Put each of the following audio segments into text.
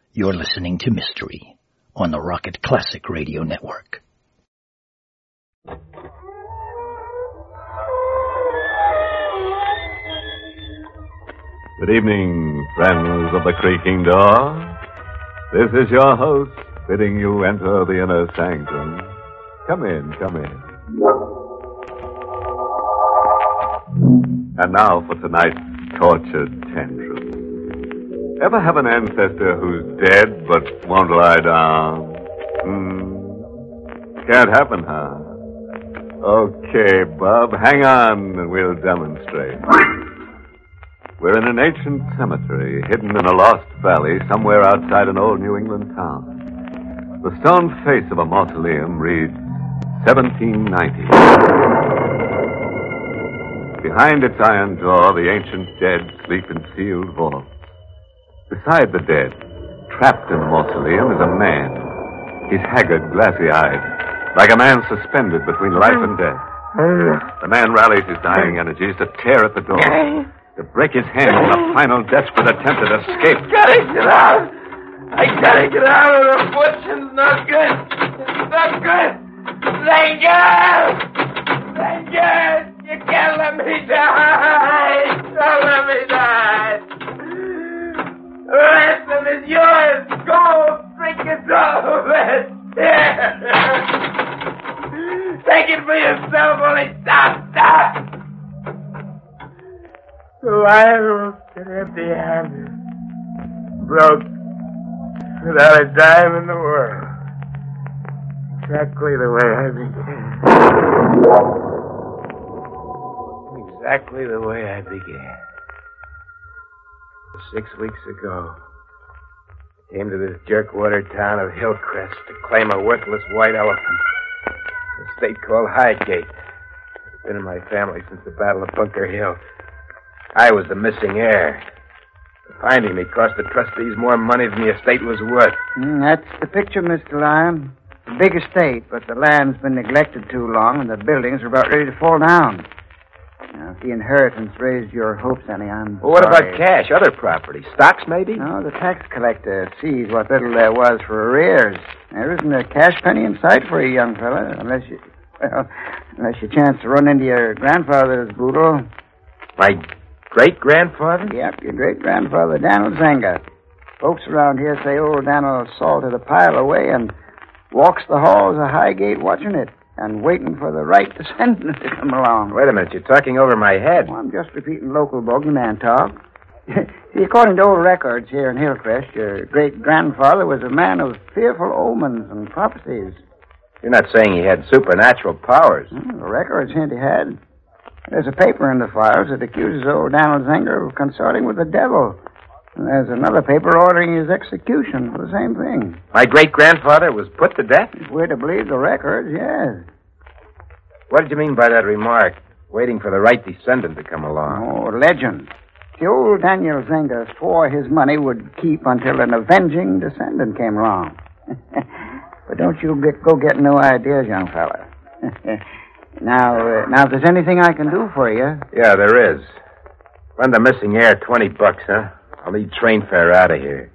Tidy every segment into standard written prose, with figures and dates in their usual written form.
You're listening to Mystery on the Rocket Classic Radio Network. Good evening, friends of the creaking door. This is your host bidding you enter the inner sanctum. Come in, come in. And now for tonight's tortured tantrum. Ever have an ancestor who's dead but won't lie down? Can't happen, huh? Okay, Bub, hang on and we'll demonstrate. We're in an ancient cemetery hidden in a lost valley somewhere outside an old New England town. The stone face of a mausoleum reads 1790. Behind its iron door, the ancient dead sleep in sealed vaults. Beside the dead, trapped in the mausoleum, is a man. He's haggard, glassy-eyed, like a man suspended between life and death. The man rallies his dying energies to tear at the door, to break his hand in a final desperate attempt at escape. Gotta get out! I gotta get out of the fortune's not good. It's not good. Langer! Langer! You can't let me die! Don't let me die! The ransom is yours! Go! Drink it all of it! Take it for yourself, only stop! The lion will sit empty-handed, broke, without a dime in the world. Exactly the way I began. Exactly the way I began. 6 weeks ago, I came to this jerkwater town of Hillcrest to claim a worthless white elephant. A state called Highgate. It's been in my family since the Battle of Bunker Hill. I was the missing heir. Finding me cost the trustees more money than the estate was worth. That's the picture, Mr. Lyon. It's a big estate, but the land's been neglected too long, and the buildings are about ready to fall down. Now, if the inheritance raised your hopes any, I'm Well, what sorry. about cash, other property? Stocks, maybe? No, the tax collector sees what little there was for arrears. There isn't a cash penny in sight for you, young fella, unless you chance to run into your grandfather's boodle. My great-grandfather? Yep, your great-grandfather, Daniel Zenga. Folks around here say old Daniel salted a pile away and walks the halls of Highgate watching it and waiting for the right descendant to come along. Wait a minute, you're talking over my head. Well, I'm just repeating local bogeyman talk. See, according to old records here in Hillcrest, your great-grandfather was a man of fearful omens and prophecies. You're not saying he had supernatural powers. The records hint he had. There's a paper in the files that accuses old Daniel Zenger of consorting with the devil. And there's another paper ordering his execution for the same thing. My great-grandfather was put to death? If we're to believe the records, yes. What did you mean by that remark? Waiting for the right descendant to come along. Oh, legend. The old Daniel Zenger swore his money would keep until an avenging descendant came along. But don't you go getting no ideas, young fella. Now, if there's anything I can do for you... Yeah, there is. Lend the missing heir $20, huh? I'll need train fare out of here.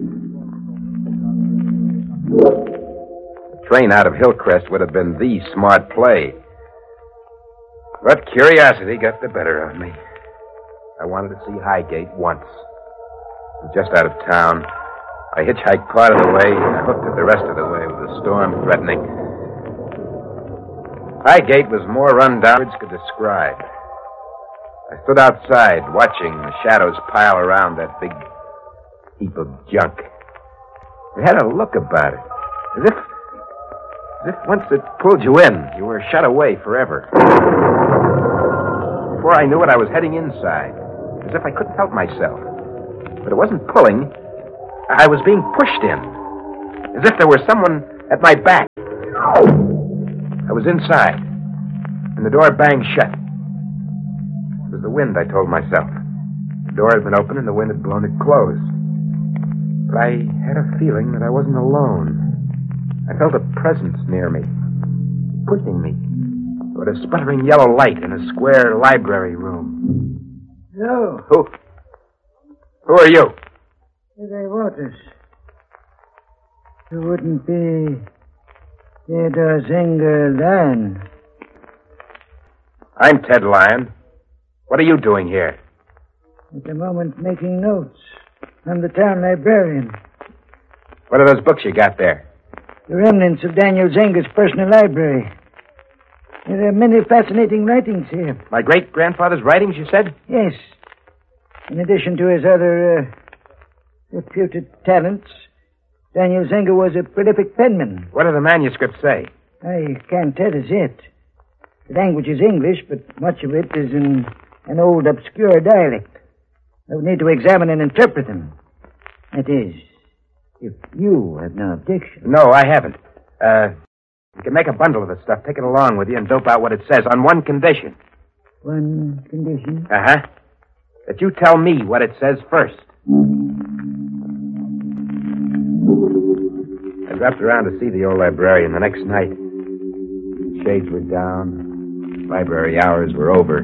The train out of Hillcrest would have been the smart play. But curiosity got the better of me. I wanted to see Highgate once. I'm just out of town. I hitchhiked part of the way, and I hooked it the rest of the way with the storm threatening. Highgate was more run down than words could describe. I stood outside, watching the shadows pile around that big heap of junk. It had a look about it, as if once it pulled you in, you were shut away forever. Before I knew it, I was heading inside, as if I couldn't help myself. But it wasn't pulling. I was being pushed in, as if there were someone at my back. I was inside, and the door banged shut. It was the wind, I told myself. The door had been open, and the wind had blown it closed. But I had a feeling that I wasn't alone. I felt a presence near me, pushing me toward a sputtering yellow light in a square library room. So, Who are you? Dave Waters. It wouldn't be Theodore Zenger then. I'm Ted Lyon. What are you doing here? At the moment, making notes. I'm the town librarian. What are those books you got there? The remnants of Daniel Zenger's personal library. There are many fascinating writings here. My great-grandfather's writings, you said? Yes. In addition to his other reputed talents, Daniel Zenger was a prolific penman. What do the manuscripts say? I can't tell as yet. The language is English, but much of it is in an old, obscure dialect. I would need to examine and interpret them. That is, if you have no objection. No, I haven't. You can make a bundle of the stuff, take it along with you, and dope out what it says on one condition. One condition? Uh-huh. That you tell me what it says first. I dropped around to see the old librarian the next night. Shades were down. Library hours were over.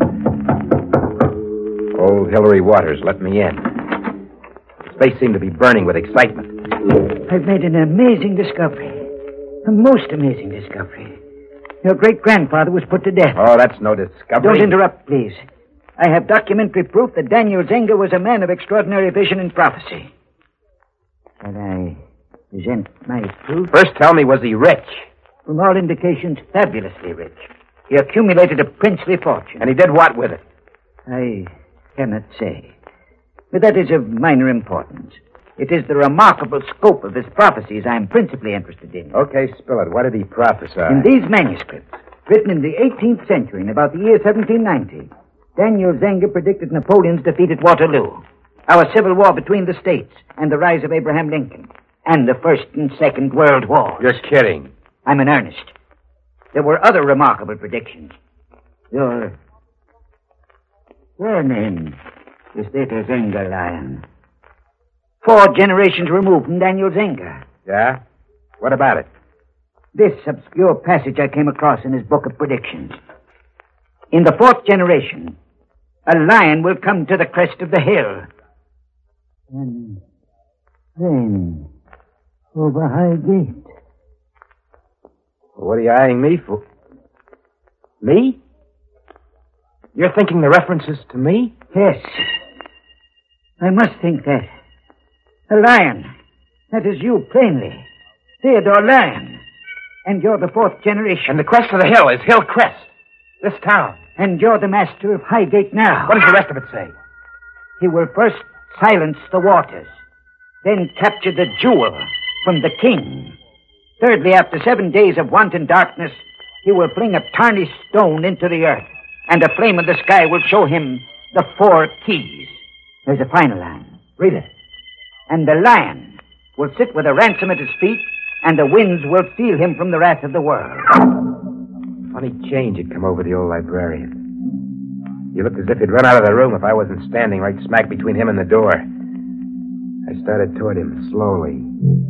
Old Hillary Waters let me in. His face seemed to be burning with excitement. I've made an amazing discovery. A most amazing discovery. Your great-grandfather was put to death. Oh, that's no discovery. Don't interrupt, please. I have documentary proof that Daniel Zenger was a man of extraordinary vision and prophecy. Shall I present my proof? First, tell me, was he rich? From all indications, fabulously rich. He accumulated a princely fortune. And he did what with it? I cannot say. But that is of minor importance. It is the remarkable scope of his prophecies I am principally interested in. Okay, spill it. What did he prophesy? In these manuscripts, written in the 18th century, in about the year 1790, Daniel Zenger predicted Napoleon's defeat at Waterloo, our civil war between the states, and the rise of Abraham Lincoln, and the First and Second World Wars. You're kidding. I'm in earnest. There were other remarkable predictions. Your name is Theodore Zenger, Lyon. 4 generations removed from Daniel Zenger. Yeah? What about it? This obscure passage I came across in his book of predictions. In the 4th generation, a lion will come to the crest of the hill. And then, over Highgate. What are you eyeing me for? Me? You're thinking the references to me? Yes. I must think that. A lion. That is you, plainly. Theodore Lyon. And you're the 4th generation. And the crest of the hill is Hill Crest. This town. And you're the master of Highgate now. What does the rest of it say? He will first silence the waters, then capture the jewel from the king. Thirdly, after 7 days of wanton darkness, he will fling a tarnished stone into the earth, and a flame in the sky will show him the 4 keys. There's a final line. Read it. And the lion will sit with a ransom at his feet, and the winds will seal him from the wrath of the world. Funny change had come over the old librarian. He looked as if he'd run out of the room if I wasn't standing right smack between him and the door. I started toward him slowly.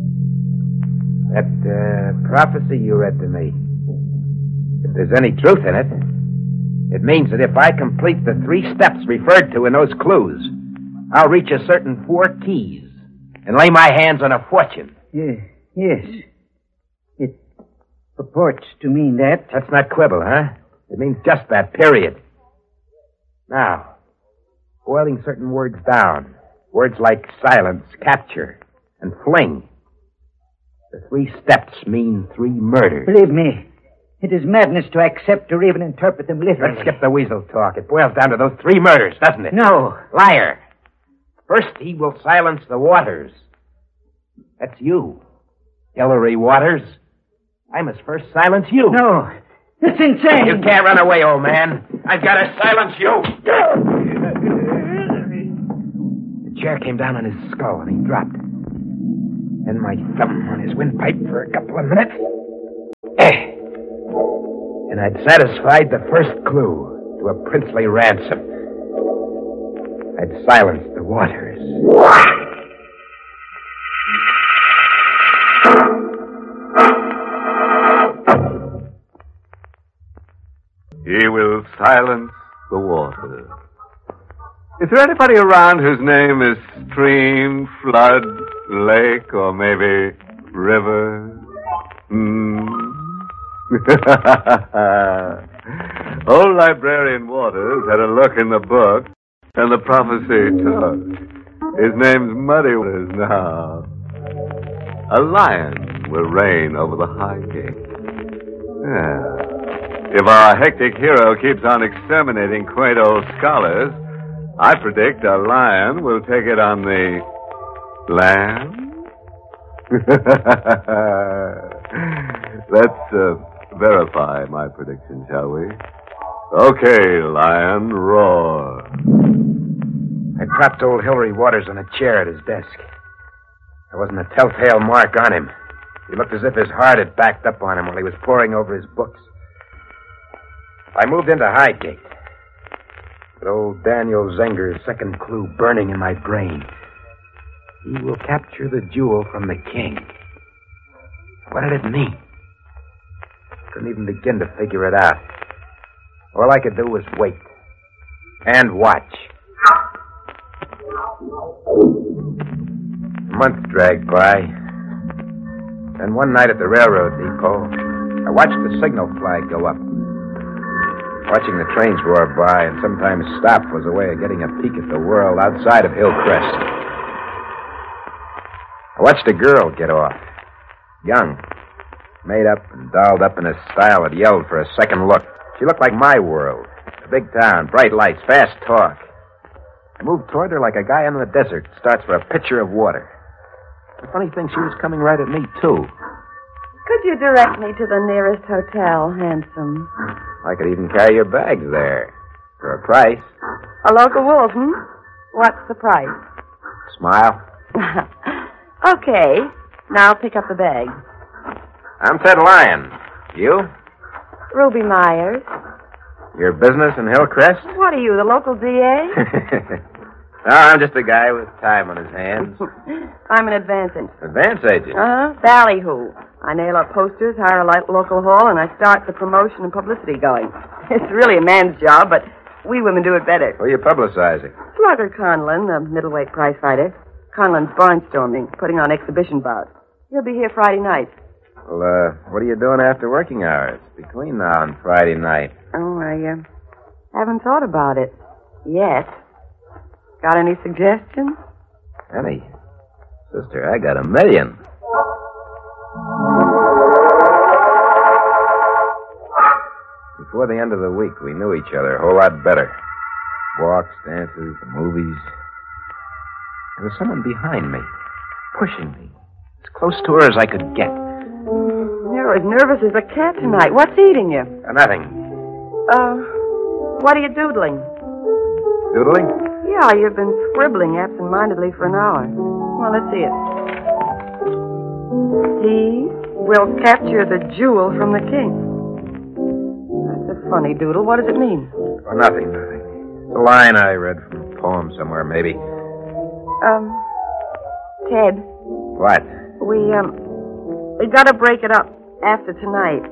That prophecy you read to me, if there's any truth in it, it means that if I complete the 3 steps referred to in those clues, I'll reach a certain 4 keys and lay my hands on a fortune. Yes. It purports to mean that. That's not quibble, huh? It means just that, period. Now, boiling certain words down, words like silence, capture, and fling. The 3 steps mean 3 murders. Believe me, it is madness to accept or even interpret them literally. Let's skip the weasel talk. It boils down to those 3 murders, doesn't it? No. Liar. First, he will silence the waters. That's you, Hillary Waters. I must first silence you. No. It's insane. You can't run away, old man. I've got to silence you. The chair came down on his skull, and he dropped. Then my thumb on his windpipe for a couple of minutes. And I'd satisfied the first clue to a princely ransom. I'd silenced the waters. He will silence the waters. Is there anybody around whose name is stream, flood, lake, or maybe river. Old librarian Waters had a look in the book, and the prophecy took. His name's Muddy Waters now. A lion will reign over the High Gate. Yeah. If our hectic hero keeps on exterminating quaint old scholars, I predict a lion will take it on the land. Let's verify my prediction, shall we? Okay, lion, roar. I propped old Hillary Waters on a chair at his desk. There wasn't a telltale mark on him. He looked as if his heart had backed up on him while he was poring over his books. I moved into Highgate. With old Daniel Zenger's second clue burning in my brain. He will capture the jewel from the king. What did it mean? Couldn't even begin to figure it out. All I could do was wait. And watch. Months dragged by. Then one night at the railroad depot, I watched the signal flag go up. Watching the trains roar by and sometimes stop was a way of getting a peek at the world outside of Hillcrest. I watched a girl get off. Young. Made up and dolled up in a style that yelled for a second look. She looked like my world. A big town, bright lights, fast talk. I moved toward her like a guy in the desert starts for a pitcher of water. The funny thing, she was coming right at me, too. Could you direct me to the nearest hotel, handsome? I could even carry your bags there. For a price. A local wolf, What's the price? Smile. Okay. Now pick up the bag. I'm Ted Lyon. You? Ruby Myers. Your business in Hillcrest? What are you, the local DA? No, I'm just a guy with time on his hands. I'm an advance agent. Advance agent? Ballyhoo. I nail up posters, hire a local hall, and I start the promotion and publicity going. It's really a man's job, but we women do it better. Who are you publicizing? Slugger Conlon, the middleweight prize fighter. Conlon's barnstorming, putting on exhibition bouts. He'll be here Friday night. Well, what are you doing after working hours? Between now and Friday night? Oh, I haven't thought about it yet. Got any suggestions? Any? Sister, I got a million. Before the end of the week, we knew each other a whole lot better. Walks, dances, the movies. There was someone behind me, pushing me, as close to her as I could get. You're as nervous as a cat tonight. What's eating you? Nothing. What are you doodling? Doodling? Yeah, you've been scribbling absent-mindedly for an hour. Well, let's see it. He will capture the jewel from the king. That's a funny doodle. What does it mean? Oh, nothing. It's a line I read from a poem somewhere, maybe. Ted. What? We gotta break it up after tonight.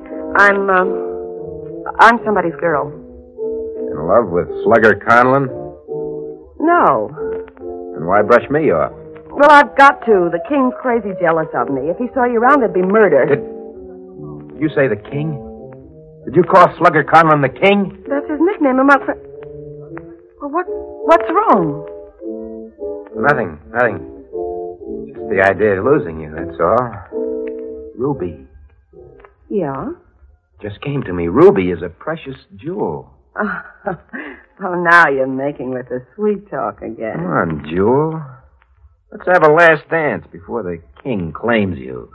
I'm somebody's girl. In love with Slugger Conlon? No. Then why brush me off? Well, I've got to. The king's crazy jealous of me. If he saw you around, there'd be murder. Did you say the king? Did you call Slugger Conlon the king? That's his nickname. Well, what's wrong? Nothing. Just the idea of losing you, that's all. Ruby. Yeah? Just came to me. Ruby is a precious jewel. Oh, now you're making with the sweet talk again. Come on, Jewel. Let's have a last dance before the king claims you.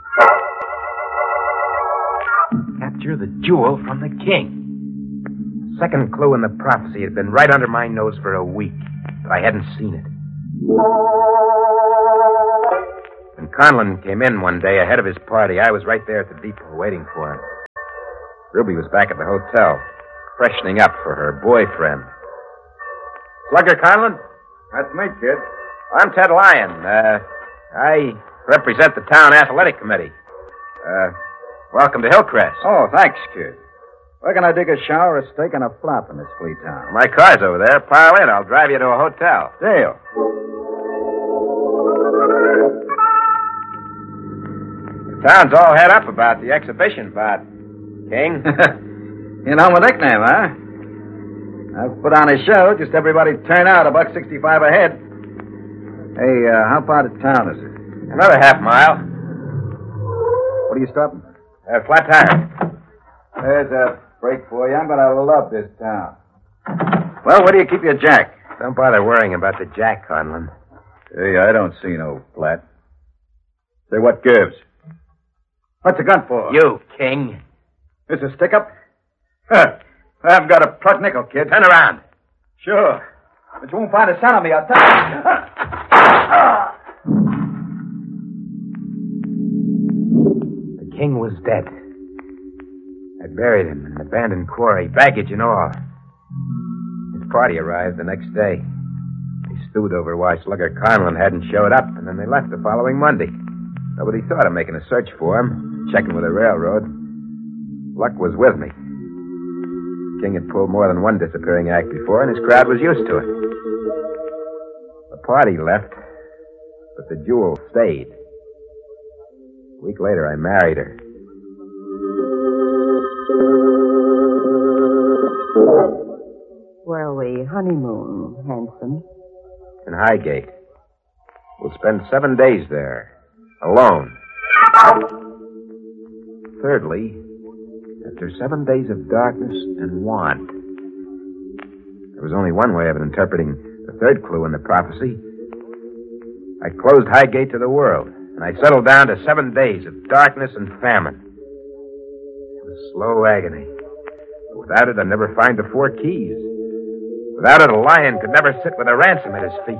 Capture the jewel from the king. Second clue in the prophecy had been right under my nose for a week, but I hadn't seen it. When Conlon came in one day ahead of his party, I was right there at the depot waiting for him. Ruby was back at the hotel, freshening up for her boyfriend. Slugger Conlon? That's me, kid. I'm Ted Lyon. I represent the town athletic committee. Welcome to Hillcrest. Oh, thanks, kid. Where can I dig a shower, a steak, and a flop in this flea town? My car's over there. Pile in. I'll drive you to a hotel. Deal. town's all head up about the exhibition part, King. You know my nickname, huh? I've put on a show. Just everybody turn out, $1.65 a head. Hey, how far to town is it? Another half mile. What are you stopping? Flat tire. There's a break for you. I'm going to love this town. Well, where do you keep your jack? Don't bother worrying about the jack, Conlon. Hey, I don't see no flat. Say, what gives? What's the gun for? You, King. This a stick-up? Huh. I've got a plug nickel, kid. Turn around. Sure. But you won't find a sound on me, I'll tell you. The King was dead. I buried him in an abandoned quarry, baggage and all. His party arrived the next day. They stewed over why Slugger Conlon hadn't showed up, and then they left the following Monday. Nobody thought of making a search for him, checking with the railroad. Luck was with me. King had pulled more than one disappearing act before, and his crowd was used to it. The party left, but the jewel stayed. A week later, I married her. Where we honeymoon, handsome? In Highgate. We'll spend 7 days there, alone. Thirdly, after 7 days of darkness and want, there was only one way of interpreting the third clue in the prophecy. I closed Highgate to the world, and I settled down to 7 days of darkness and famine. It was slow agony. But without it, I'd never find the 4 keys. Without it, a lion could never sit with a ransom at his feet.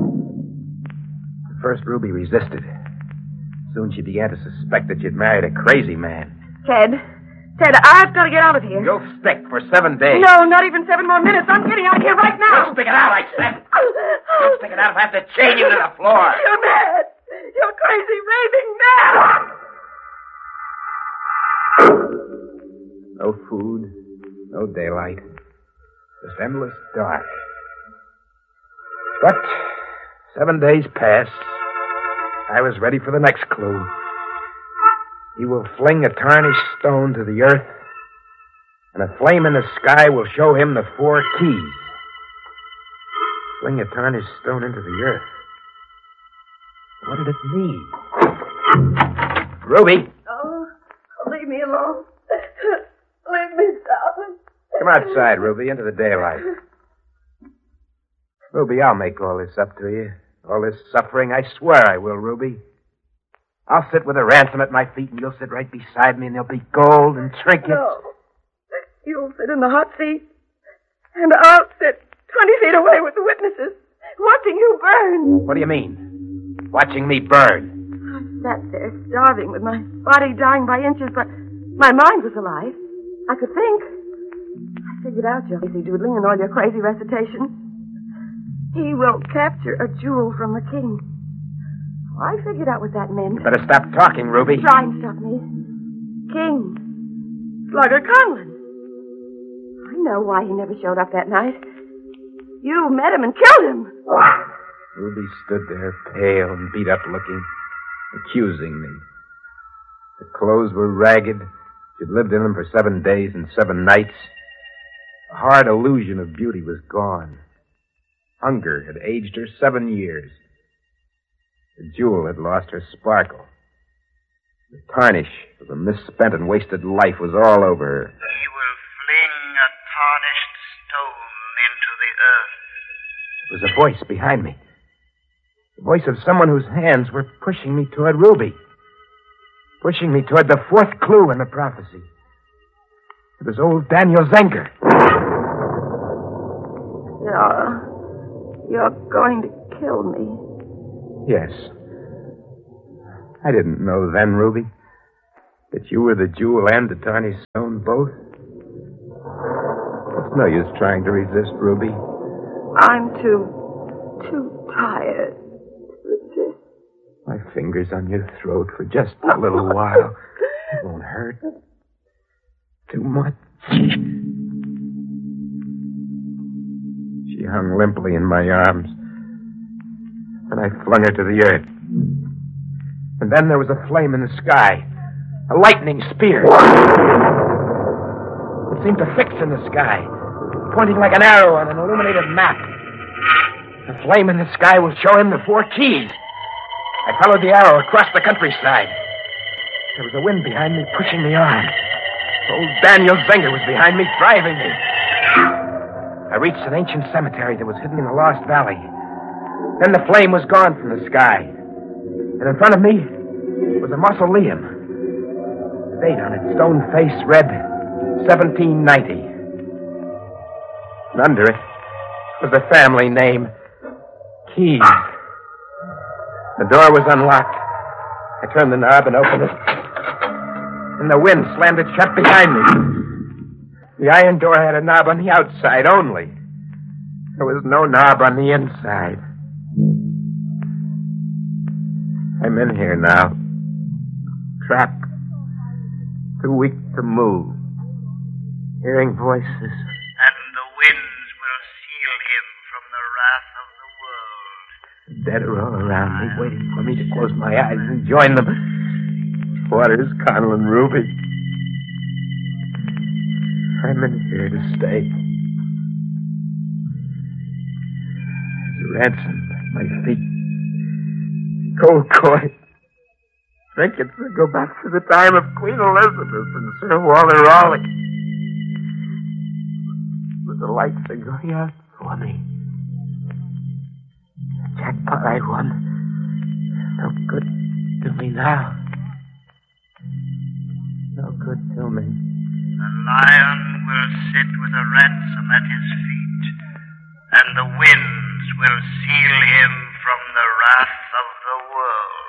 At first, Ruby resisted. Soon she began to suspect that she'd married a crazy man. Ted, I've got to get out of here. You'll stick for 7 days. No, not even 7 more minutes. I'm getting out of here right now. You'll stick it out, I said. You'll stick it out if I have to chain you to the floor. You're mad. You're crazy, raving mad. No food, no daylight, just endless dark. But 7 days passed. I was ready for the next clue. He will fling a tarnished stone to the earth, and a flame in the sky will show him the 4 keys. Fling a tarnished stone into the earth. What did it mean? Ruby! Oh, leave me alone. Leave me, darling. Come outside, Ruby, into the daylight. Ruby, I'll make all this up to you. All this suffering, I swear I will, Ruby. I'll sit with a ransom at my feet, and you'll sit right beside me, and there'll be gold and trinkets. No. You'll sit in the hot seat, and I'll sit 20 feet away with the witnesses, watching you burn. What do you mean? Watching me burn? I sat there starving with my body dying by inches, but my mind was alive. I could think. I figured out your lazy doodling and all your crazy recitations. He will capture a jewel from the king. I figured out what that meant. You better stop talking, Ruby. Try and stop me. King. Slugger Conlon. I know why he never showed up that night. You met him and killed him. Ruby stood there, pale and beat up looking, accusing me. The clothes were ragged. She'd lived in them for 7 days and 7 nights. The hard illusion of beauty was gone. Hunger had aged her 7 years. The jewel had lost her sparkle. The tarnish of a misspent and wasted life was all over her. He will fling a tarnished stone into the earth. There was a voice behind me. The voice of someone whose hands were pushing me toward Ruby. Pushing me toward the 4th clue in the prophecy. It was old Daniel Zenger. You're going to kill me. Yes. I didn't know then, Ruby, that you were the jewel and the tarnished stone both. It's no use trying to resist, Ruby. I'm too tired to resist. My fingers on your throat for just a little while. It won't hurt too much. She hung limply in my arms, and I flung her to the earth. And then there was a flame in the sky. A lightning spear. It seemed to fix in the sky, pointing like an arrow on an illuminated map. The flame in the sky will show him the 4 keys. I followed the arrow across the countryside. There was a wind behind me, pushing me on. Old Daniel Zenger was behind me, driving me. I reached an ancient cemetery that was hidden in a lost valley. Then the flame was gone from the sky. And in front of me was a mausoleum. The date on its stone face read 1790. And under it was the family name, Keyes. The door was unlocked. I turned the knob and opened it. And the wind slammed it shut behind me. The iron door had a knob on the outside only. There was no knob on the inside. I'm in here now. Trapped. Too weak to move. Hearing voices. And the winds will seal him from the wrath of the world. The dead are all around me, waiting for me to close my eyes and join them. Waters, Connell, and Ruby. I'm in here to stay. There's a ransom at my feet. Cold coin. Trinkets that go back to the time of Queen Elizabeth and Sir Walter Raleigh. But the lights are going out for me. The jackpot I won. No good to me now. No good to me. The lion will sit with a ransom at his feet, and the winds will seal him from the wrath of the world.